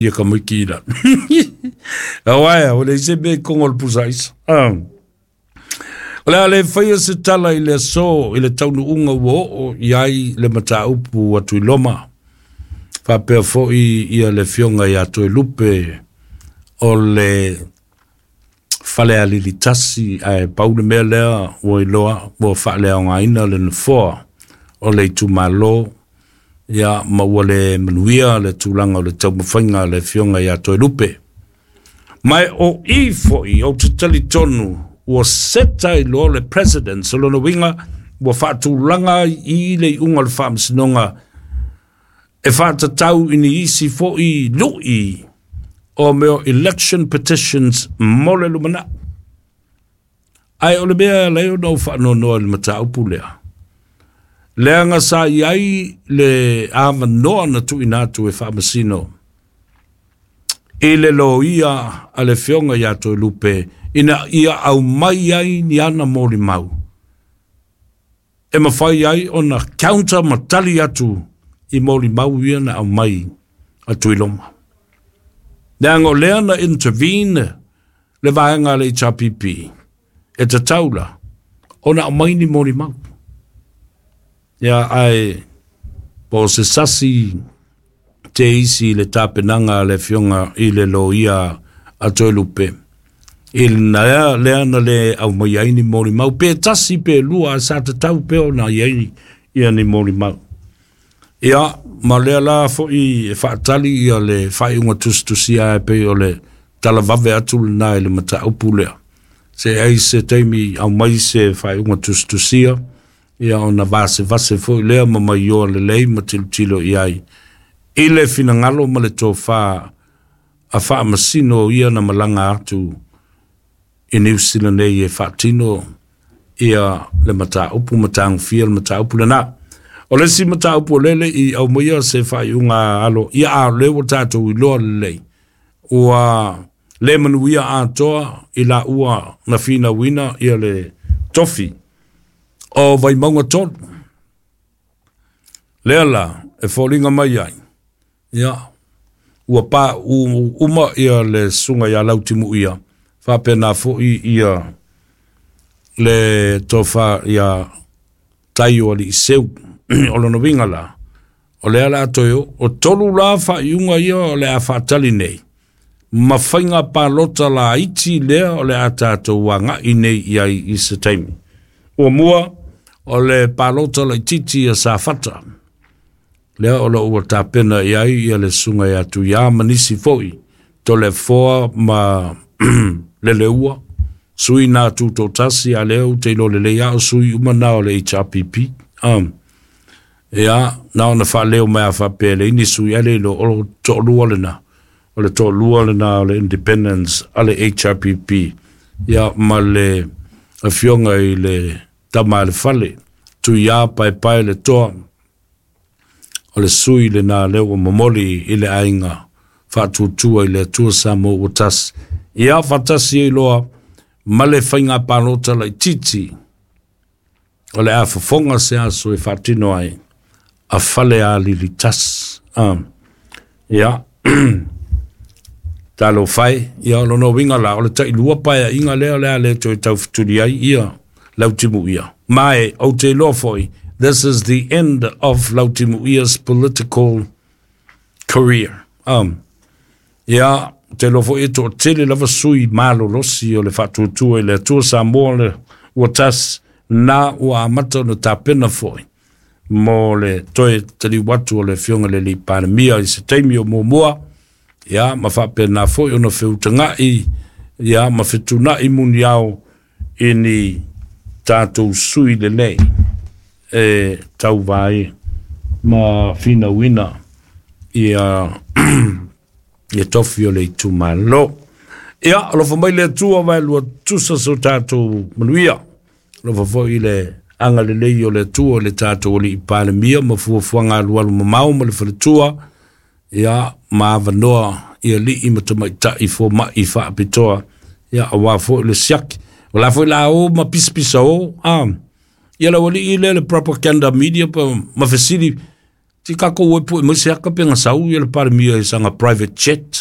ia ka mikila. Awaya, o le se be kongol pusais. Ole ale whaia se tala i le so, i le taunu unga wo, iai le mata upu atu i loma. Whapea fo ia le fionga i ato e lupe, o le whale a lili tasi, ai paule mea lea, wo i loa, wo whale a ngā ina le nfoa, o le tu malo, ia maua le manuia, le tūlanga o le taumawhainga, le fionga i ato e lupe. Mai o I fo I, o te tali tonu, ua seta I loa le president, so lona winga, ua whaatūlanga I le unga le whaamsinonga, e whaatatau ini isi fo I lui, o meo election petitions mole lumana. Ai o le mea leo no whaanonoa le mata upu lea. Leanga sa iai le ama noa na tu inatu e whaamasino. E le lo ia a le fionga ia to lupe, ina ia au mai ai ni ana mori mau. E mawhai ai o na counter matali atu I mori mau ia na au mai atu iloma. Leanga lea na intervene le vaenga le HRPP. E ta taula, o na au mai ni mori mau. Ia ai, po se sasi te isi le tapenanga le fionga I le lo ia a toi lupe. Il na lea na le au mai aini mori mau. Pe tasi pe lua sa te tau peo na iaini ia ni mori mau. Ia, ma lea la fo I whaatali ia le whaiunga tustusia e pe o le talavave atu na le mata upu lea. Se ai se teimi au mai se whaiunga tustusia. Ia ona vase fo lea mama yo le lei matiltilo iai. Ile fina ngalo ma le tofa a wha masino ia na malanga atu I New Zealand e whaatino ia le mata upu matang fia le mata upu lana. O le si mata upu lele I au moia se whai unga alo ia a lewa tato I loa lei. Ua le manuia a toa I la ua na fina wina ia le tofi. O vai maunga tonu. Lea la, e wholinga mai ai. Ia. Ua pā uma ia le sunga ia lautimu ia. Whapena fo ia le tofa ia taio ali I seu. O lona winga la. O lea la atoio. O tolu la whaiunga ia o le a whaatali nei. Mawhainga pālota la iti lea o le a tātou wanga I nei iai I se taimi. O mua, o le palota la titi a sa fata. Lea o la ua tāpena iai ia le sunga ia tu ia manisi foi. To le foa ma le leua. Sui nā tūtou tasi a leo te ilo le leia o sui umana o le HRPP. Ia, nao na wha leo mea wha pele ini sui ale ilo o to lua le na. O le to lua le na o le independence a le HRPP. Ia ma le a fionga I le tama le fale, tu ia pai le toa, o le sui le nā leo momoli I le ainga, whātutua I le atua sa mo utas. Ia whatasi I loa, male whainga pālota lai titi, o le a whafonga se aso E whātino ai, a fale a lili tas. Ia, talo whai, ia o lono winga la, o le tai lua pai a inga leo lea le toi tau futuri ai, ia, Lautimuia. Mai o te lofoi, this is the end of Lautimuia's political career. Ia, te lofoi to tele lava sui malo losi o le whatutua I le atua sa moa le uatas na ua amata no tāpena foi. Mo le toe tali watu o le fionga le li pandemia I se teimi o mua. Ia, ma whapena foi o na whiutanga I, ia, ma whituna I muni au ini tātou sui le nei e tau vai ma fina wina ia tofi o le tu malo ia alofa mai le tua vai lua tusa so tātou manuia alofa foi le anga le lei o le tua le tātou o le ipale mia ma fuafuanga alualu mamau ma le whaletua ia ma avanoa ia li I matamai I fo ma I wha apitoa ia awa foi le siaki Wala foi la o ma pisa o ia la wali I le propaganda media pa ma fesili Ti kako uepu e mese aka penga sau i le pare mia e sanga private jet.